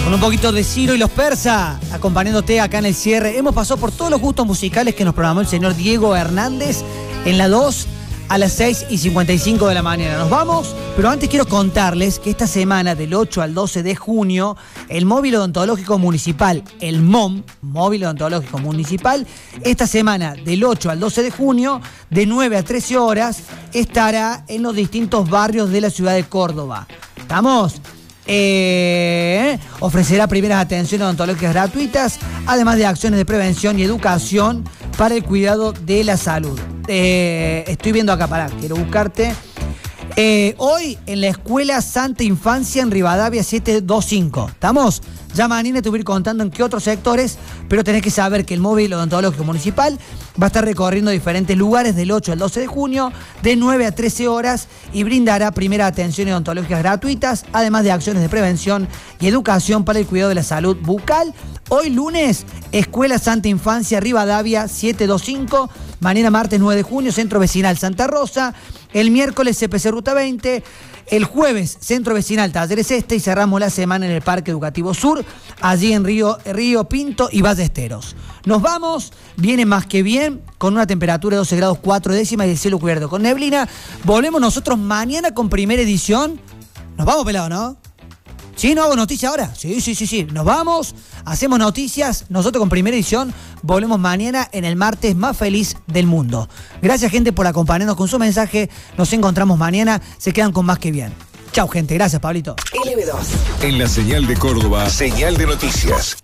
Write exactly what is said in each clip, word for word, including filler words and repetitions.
Con un poquito de Ciro y los Persas, acompañándote acá en el cierre. Hemos pasado por todos los gustos musicales que nos programó el señor Diego Hernández en la dos a las seis y cincuenta y cinco de la mañana. Nos vamos, pero antes quiero contarles que esta semana, del ocho al doce de junio, el Móvil Odontológico Municipal, el M O M, Móvil Odontológico Municipal, esta semana, del ocho al doce de junio, de nueve a trece horas, estará en los distintos barrios de la ciudad de Córdoba. ¿Estamos? Eh, ofrecerá primeras atenciones odontológicas gratuitas, además de acciones de prevención y educación para el cuidado de la salud. Eh, estoy viendo acá, pará, quiero buscarte. Eh, hoy en la Escuela Santa Infancia en Rivadavia setecientos veinticinco. ¿Estamos? Ya mañana te voy a ir contando en qué otros sectores, pero tenés que saber que el Móvil Odontológico Municipal va a estar recorriendo diferentes lugares del ocho al doce de junio, de nueve a trece horas, y brindará primeras atenciones odontológicas gratuitas, además de acciones de prevención y educación para el cuidado de la salud bucal. Hoy lunes, Escuela Santa Infancia Rivadavia setecientos veinticinco. Mañana martes nueve de junio, Centro Vecinal Santa Rosa. El miércoles C P C Ruta veinte. El jueves, Centro Vecinal Talleres Este, y cerramos la semana en el Parque Educativo Sur, allí en Río, Río Pinto y Ballesteros. Nos vamos, viene más que bien, con una temperatura de doce grados cuatro décimas y el cielo cubierto con neblina. Volvemos nosotros mañana con primera edición. Nos vamos, pelado, ¿no? ¿Sí? ¿No hago noticia ahora? Sí, sí, sí, sí. Nos vamos, hacemos noticias, nosotros con primera edición. Volvemos mañana en el martes más feliz del mundo. Gracias, gente, por acompañarnos con su mensaje. Nos encontramos mañana. Se quedan con más que bien. Chau, gente. Gracias, Pablito. L B dos. En la señal de Córdoba, señal de noticias.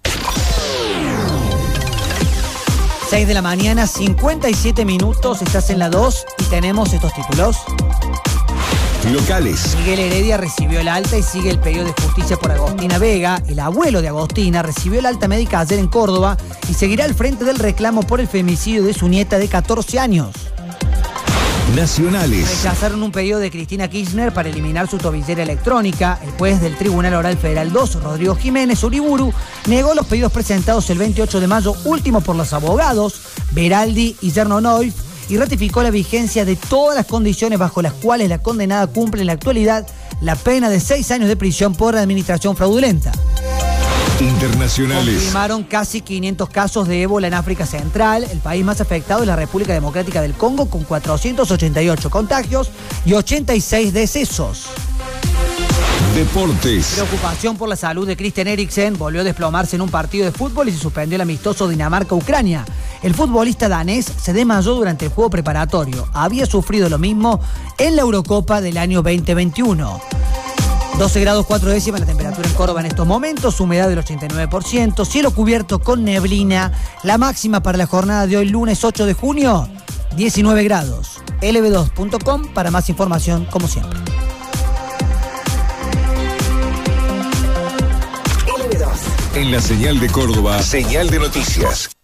seis de la mañana, cincuenta y siete minutos. Estás en la dos y tenemos estos títulos. Locales. Miguel Heredia recibió el alta y sigue el pedido de justicia por Agostina Vega. El abuelo de Agostina recibió el alta médica ayer en Córdoba y seguirá al frente del reclamo por el femicidio de su nieta de catorce años. Nacionales. Rechazaron un pedido de Cristina Kirchner para eliminar su tobillera electrónica. El juez del Tribunal Oral Federal dos, Rodrigo Jiménez Uriburu, negó los pedidos presentados el veintiocho de mayo, último por los abogados Beraldi y Yernonoy, y ratificó la vigencia de todas las condiciones bajo las cuales la condenada cumple en la actualidad la pena de seis años de prisión por administración fraudulenta. Internacionales. Confirmaron casi quinientos casos de ébola en África Central. El país más afectado es la República Democrática del Congo, con cuatrocientos ochenta y ocho contagios y ochenta y seis decesos. Deportes. Preocupación por la salud de Christian Eriksen. Volvió a desplomarse en un partido de fútbol y se suspendió el amistoso Dinamarca-Ucrania. El futbolista danés se desmayó durante el juego preparatorio. Había sufrido lo mismo en la Eurocopa del año veinte veintiuno. doce grados cuatro décimas la temperatura en Córdoba en estos momentos, humedad del ochenta y nueve por ciento, cielo cubierto con neblina. La máxima para la jornada de hoy, lunes ocho de junio, diecinueve grados. L B dos punto com para más información, como siempre. En la señal de Córdoba, señal de noticias.